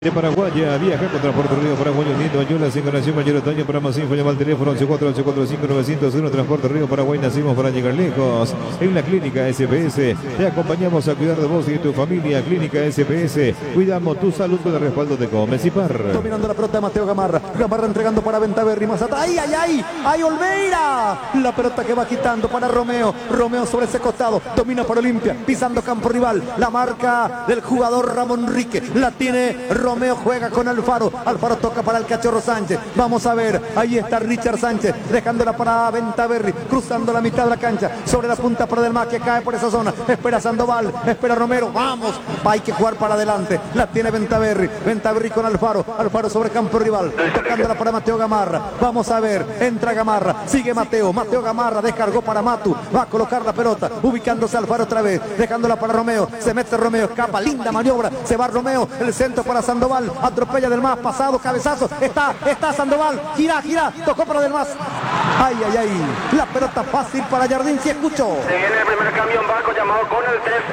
De Paraguaya, viaja con Transporte Río Paraguay, Unido, Ayulas, Encarnación, Mayor Otoño, para más info, llama al teléfono 114845-901, Transporte Río Paraguay, nacimos para llegar lejos. En la Clínica SPS, te acompañamos a cuidar de vos y de tu familia. Clínica SPS, cuidamos tu salud con el respaldo de Gómez y Par. Dominando la pelota de Mateo Gamarra, Gamarra entregando para Ventaverri, más atrás, ¡ay, ay, ay! ¡Ay, Olveira! La pelota que va quitando para Romeo, Romeo sobre ese costado, domina por Olimpia, pisando campo rival, la marca del jugador Ramón Rique, la tiene Romeo, juega con Alfaro, Alfaro toca para el Cachorro Sánchez, vamos a ver, ahí está Richard Sánchez, dejándola para Ventaverri, cruzando la mitad de la cancha, sobre la punta para Del Mar, que cae por esa zona, espera Sandoval, espera Romero, vamos, hay que jugar para adelante, la tiene Ventaverri, Ventaverri con Alfaro, Alfaro sobre campo rival, tocándola para Mateo Gamarra, vamos a ver, entra Gamarra, sigue Mateo, Mateo Gamarra, descargó para Matu, va a colocar la pelota, ubicándose Alfaro otra vez, dejándola para Romeo, se mete Romeo, escapa, linda maniobra, se va Romeo, el centro para Sandoval, atropella Del Mas, pasado, cabezazo, está Sandoval, gira, tocó para Del Mas, ay, ay, ay, la pelota fácil para Jardín, si escucho. Se viene el primer camión barco llamado con el 3,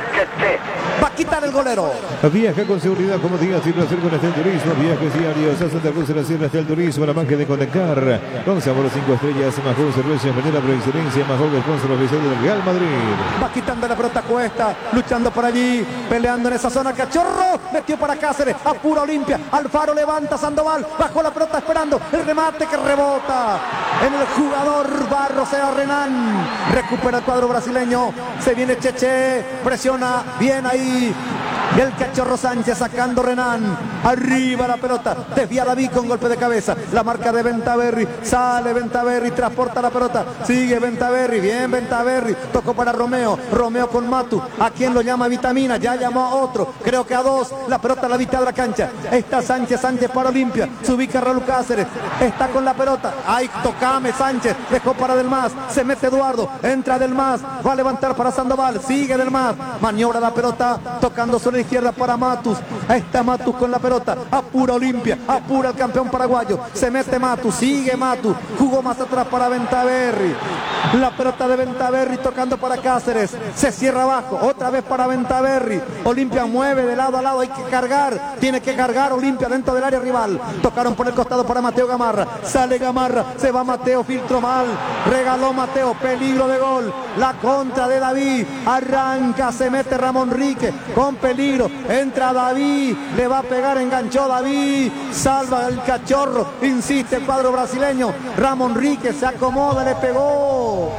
que va a quitar el golero. Viaja con seguridad, como digas, y placer con el turismo, viajes diarios a Santa Cruz de la Sierra hasta el turismo, la magia de conectar, con sabor 5 estrellas, Majón Cerveza Española por excelencia, Majón el sponsor oficial del Real Madrid. Va quitando la pelota Cuesta, luchando por allí, peleando en esa zona, Cachorro, metió para Cáceres, apura Olimpia, Alfaro levanta Sandoval, bajó la pelota esperando, el remate que rebota en el jugador Barros, era Renan, recupera el cuadro brasileño, se viene Cheche, presiona bien ahí, el Cachorro Sánchez sacando Renan, arriba la pelota, desvía David con golpe de cabeza, la marca de Ventaverri, sale Ventaverri, transporta la pelota, sigue Ventaverri, bien Ventaverri, tocó para Romeo, Romeo con Matu, a quien lo llama Vitamina, ya llamó a otro, creo que a dos, la pelota a la mitad de la cancha, está Sánchez para Olimpia, se ubica Raúl Cáceres, está con la pelota, ay, tocame Sánchez, dejó para Del Mas, se mete Eduardo, entra Del Mas, va a levantar para Sandoval, sigue Del Mas, maniobra la pelota, tocando sobre la izquierda para Matus, ahí está Matus con la pelota, apura Olimpia, apura el campeón paraguayo, se mete Matus, sigue Matus, jugó más atrás para Ventaverri, la pelota de Ventaverri tocando para Cáceres, se cierra abajo, otra vez para Ventaverri, Olimpia mueve de lado a lado, hay que cargar, tiene que cargar Olimpia dentro del área rival, tocaron por el costado para Mateo Gamarra, sale Gamarra, se va Mateo, filtro mal, regaló Mateo, peligro de gol, la contra de David, arranca, se mete Ramón Rique, con peligro, entra David, le va a pegar, enganchó David, salva el Cachorro, insiste el cuadro brasileño, Ramón Rique se acomoda, le pegó,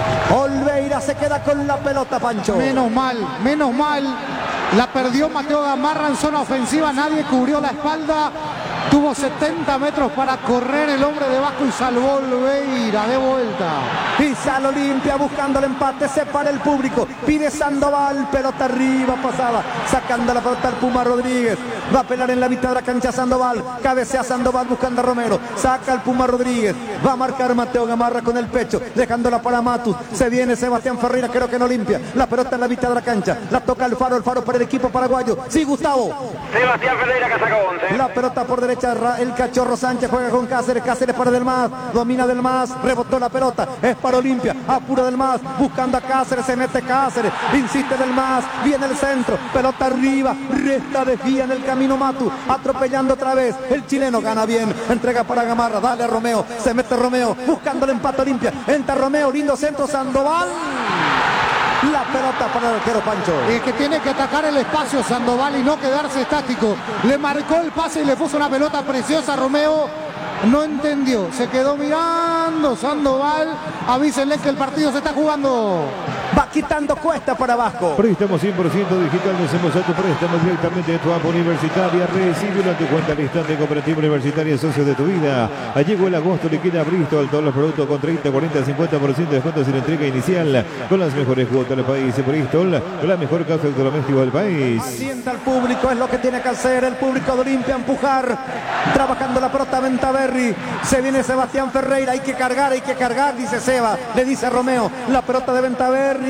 Olveira se queda con la pelota, Pancho. Menos mal, la perdió Mateo Gamarra en zona ofensiva, nadie cubrió la espalda, tuvo 70 metros para correr el hombre de Vasco y salvó Olveira de vuelta. Y sale Olimpia buscando el empate, se para el público, pide Sandoval, pelota arriba, pasada, sacando la pelota al Puma Rodríguez, va a pelar en la mitad de la cancha Sandoval, cabecea Sandoval buscando a Romero, saca al Puma Rodríguez, va a marcar Mateo Gamarra con el pecho, dejándola para Matus, se viene Sebastián Ferreira, creo que en Olimpia, la pelota en la mitad de la cancha, la toca el Faro para el equipo paraguayo, sí Gustavo. Sebastián Ferreira que sacó 11. La pelota por derecha, el Cachorro Sánchez juega con Cáceres, Cáceres para Del Mas, domina Del Mas, rebotó la pelota, es para Olimpia, apura Del Mas, buscando a Cáceres, se mete Cáceres, insiste Del Mas, viene el centro, pelota arriba, resta, desvía en el camino Matu, atropellando otra vez, el chileno gana bien, entrega para Gamarra, dale a Romeo, se mete Romeo, buscando el empate Olimpia, entra Romeo, lindo centro, Sandoval. La pelota para el arquero Pancho. Es que tiene que atacar el espacio Sandoval y no quedarse estático. Le marcó el pase y le puso una pelota preciosa a Romeo. No entendió, se quedó mirando Sandoval. Avísenle que el partido se está jugando. Va quitando Cuesta para Vasco. Préstamo 100% digital, nos hacemos a tu préstamo directamente de tu app universitaria. Recíbelo en tu cuenta al instante, Cooperativa Universitaria, socio de tu vida. Llegó el agosto, le queda Bristol, todos los productos con 30, 40, 50% de descuento sin entrega inicial, con las mejores cuotas del país. Bristol, la mejor casa electrodoméstico del país. Asienta al público, es lo que tiene que hacer el público de Olimpia, empujar, trabajando la pelota Ventaverri, se viene Sebastián Ferreira, hay que cargar, dice Seba, le dice Romeo, la pelota de Ventaverri.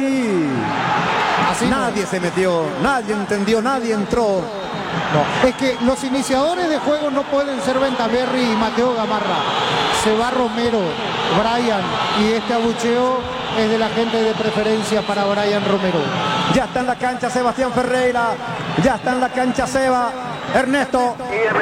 Así nadie se metió, nadie entendió, nadie entró. No, es que los iniciadores de juego no pueden ser Ventaverri y Mateo Gamarra. Se va Romero, Brian, y este abucheo es de la gente de preferencia para Brian Romero. Ya está en la cancha Sebastián Ferreira, ya está en la cancha Seba. Ernesto. Y el